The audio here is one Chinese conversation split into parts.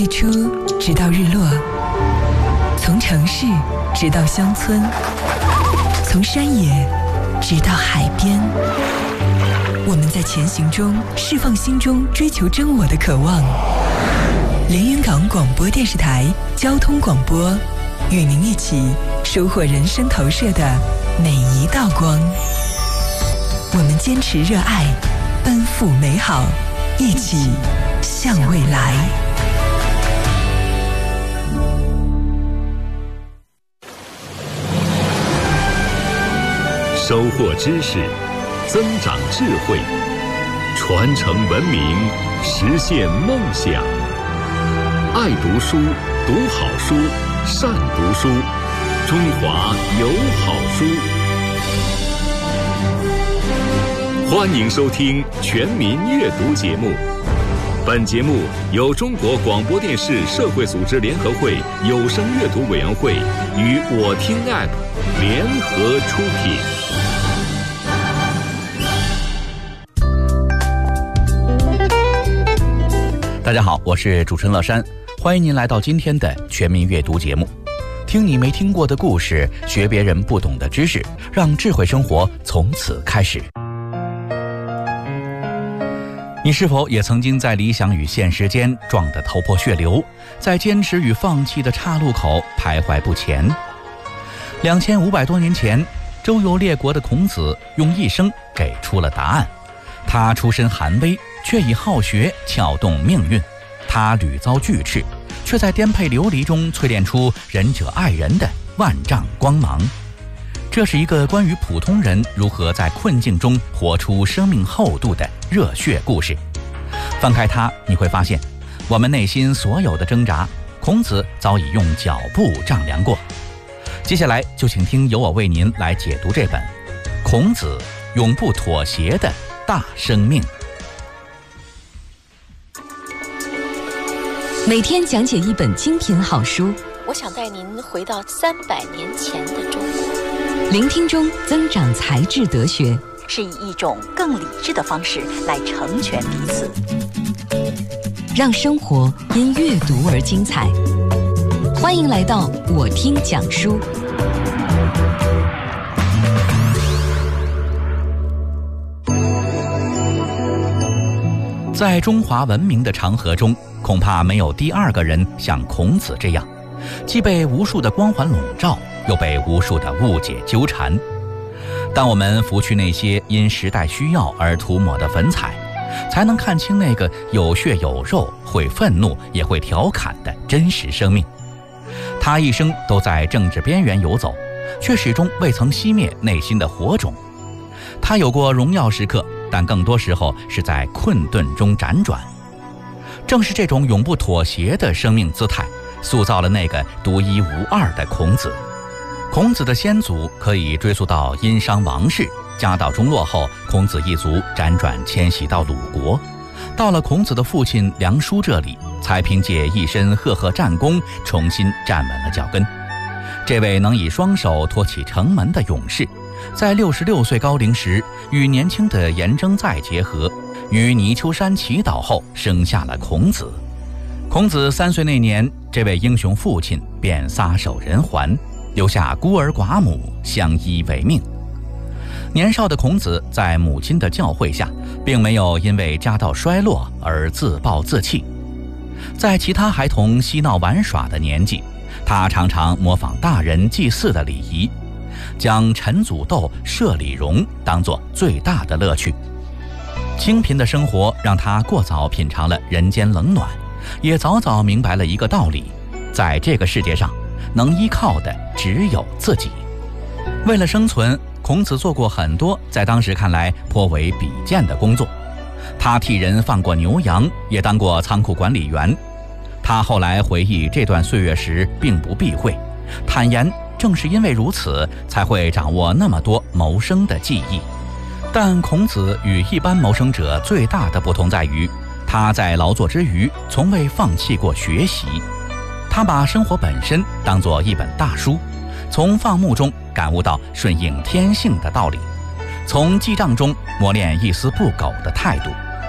出直到日落，从城市直到乡村，从山野直到海边。我们在前行中释放心中追求真我的渴望。连云港广播电视台交通广播，与您一起收获人生投射的每一道光。我们坚持热爱，奔赴美好，一起向未来。 收获知识，增长智慧，传承文明，实现梦想。爱读书，读好书，善读书，中华有好书。欢迎收听全民阅读节目。本节目由中国广播电视社会组织联合会有声阅读委员会与我听 App 联合出品。 大家好，我是主持人乐山，欢迎您来到今天的全民阅读节目。听你没听过的故事，学别人不懂的知识，让智慧生活从此开始。你是否也曾经在理想与现实间撞得头破血流，在坚持与放弃的岔路口徘徊不前？2500多年前，周游列国的孔子用一生给出了答案。他出身寒微，却以好学撬动命运。他屡遭巨斥，却在颠沛流离中淬炼出仁者爱人的万丈光芒。这是一个关于普通人如何在困境中活出生命厚度的热血故事。翻开它，你会发现，我们内心所有的挣扎，孔子早已用脚步丈量过。接下来就请听由我为您来解读这本《孔子永不妥协的大生命》。 每天讲解一本精品好书， 我想带您回到300年前的中国。 聆听中增长才智德学， 是以一种更理智的方式来成全彼此， 让生活因阅读而精彩。欢迎来到我听讲书。 在中华文明的长河中，恐怕没有第二个人像孔子这样，既被无数的光环笼罩，又被无数的误解纠缠。当我们拂去那些因时代需要而涂抹的粉彩，才能看清那个有血有肉、会愤怒也会调侃的真实生命。他一生都在政治边缘游走，却始终未曾熄灭内心的火种。他有过荣耀时刻，但更多时候是在困顿中辗转。正是这种永不妥协的生命姿态，塑造了那个独一无二的孔子。孔子的先祖可以追溯到殷商王室，家道中落后，孔子一族辗转迁徙到鲁国，到了孔子的父亲梁叔这里，才凭借一身赫赫战功重新站稳了脚跟。这位能以双手托起城门的勇士，在66岁高龄时与年轻的颜征在结合，于泥丘山祈祷后生下了孔子。孔子3岁那年，这位英雄父亲便撒手人寰，留下孤儿寡母相依为命。年少的孔子在母亲的教诲下，并没有因为家道衰落而自暴自弃。在其他孩童嬉闹玩耍的年纪，他常常模仿大人祭祀的礼仪，将陈祖斗、射李荣当作最大的乐趣。清贫的生活让他过早品尝了人间冷暖，也早早明白了一个道理：在这个世界上，能依靠的只有自己。为了生存，孔子做过很多在当时看来颇为鄙贱的工作。他替人放过牛羊，也当过仓库管理员。他后来回忆这段岁月时并不避讳，坦言正是因为如此，才会掌握那么多谋生的技艺。但孔子与一般谋生者最大的不同在于，他在劳作之余从未放弃过学习。他把生活本身当作一本大书，从放牧中感悟到顺应天性的道理，从记账中磨练一丝不苟的态度。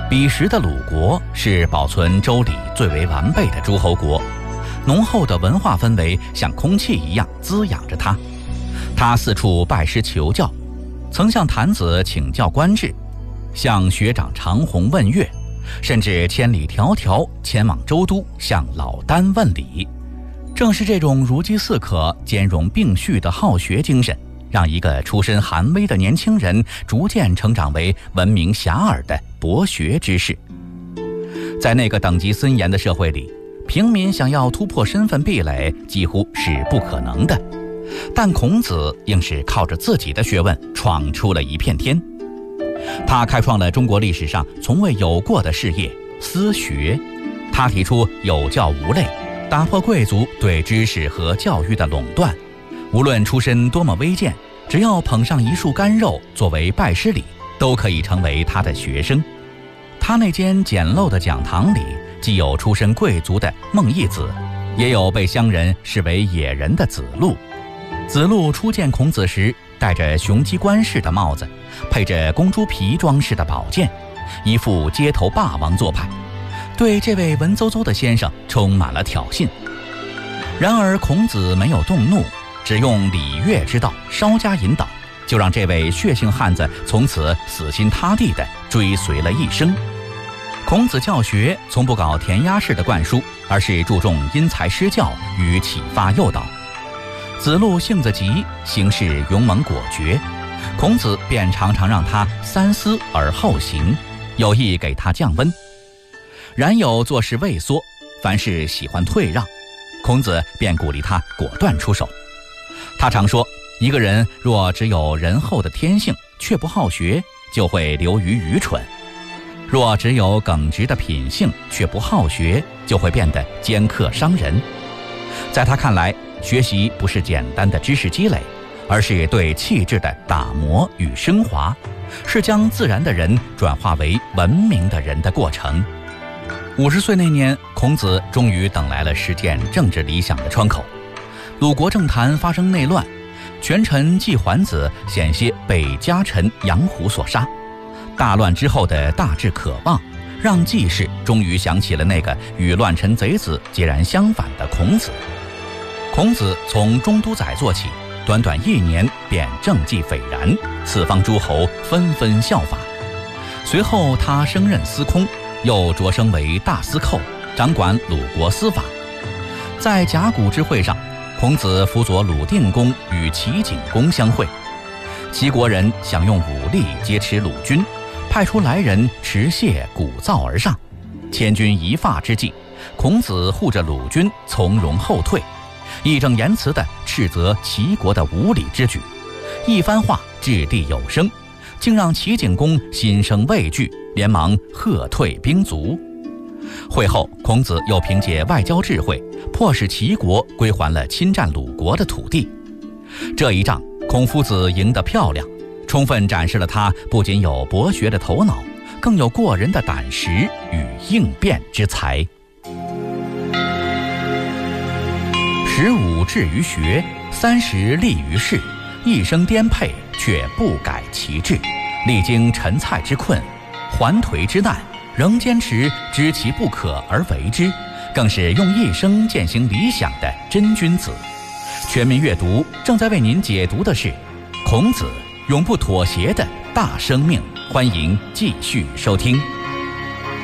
彼时的鲁国是保存周礼最为完备的诸侯国，浓厚的文化氛围像空气一样滋养着他。他四处拜师求教，曾向坛子请教官制，向学长长虹问阅，甚至千里迢迢前往周都向老聃问礼。正是这种如饥似渴、兼容并蓄的好学精神，让一个出身寒微的年轻人逐渐成长为闻名遐迩的博学之士。在那个等级森严的社会里，平民想要突破身份壁垒几乎是不可能的，但孔子硬是靠着自己的学问闯出了一片天。他开创了中国历史上从未有过的事业——私学。他提出有教无类，打破贵族对知识和教育的垄断。无论出身多么微贱，只要捧上一束干肉作为拜师礼，都可以成为他的学生。他那间简陋的讲堂里，既有出身贵族的孟义子，也有被乡人视为野人的子路。子路初见孔子时，戴着雄鸡冠式的帽子，配着公猪皮装饰的宝剑，一副街头霸王做派，对这位文绉绉的先生充满了挑衅。然而孔子没有动怒，只用礼乐之道稍加引导，就让这位血性汉子从此死心塌地地追随了一生。孔子教学从不搞填鸭式的灌输，而是注重因材施教与启发诱导。子路性子急，行事勇猛果决，孔子便常常让他三思而后行，有意给他降温。然有做事畏缩，凡事喜欢退让，孔子便鼓励他果断出手。他常说，一个人若只有仁厚的天性，却不好学，就会流于愚蠢；若只有耿直的品性，却不好学，就会变得尖刻伤人。在他看来，学习不是简单的知识积累，而是对气质的打磨与升华，是将自然的人转化为文明的人的过程。50岁那年，孔子终于等来了实践政治理想的窗口。鲁国政坛发生内乱，权臣季桓子险些被家臣杨虎所杀。大乱之后的大致渴望，让季氏终于想起了那个与乱臣贼子截然相反的孔子。孔子从中都宰做起，短短1年便政绩斐然，四方诸侯纷纷效法。随后他升任司空，又擢升为大司寇，掌管鲁国司法。在甲骨之会上，孔子辅佐鲁定公与齐景公相会，齐国人想用武力劫持鲁军，派出来人持械鼓噪而上。千钧一发之际，孔子护着鲁军从容后退，义正言辞地斥责齐国的无礼之举，一番话掷地有声，竟让齐景公心生畏惧，连忙喝退兵卒。会后，孔子又凭借外交智慧，迫使齐国归还了侵占鲁国的土地。这一仗，孔夫子赢得漂亮，充分展示了他不仅有博学的头脑，更有过人的胆识与应变之才。15志于学，30立于世，一生颠沛，却不改其志。历经陈蔡之困，环颓之难，仍坚持知其不可而为之，更是用一生践行理想的真君子。全民阅读正在为您解读的是孔子永不妥协的大生命，欢迎继续收听。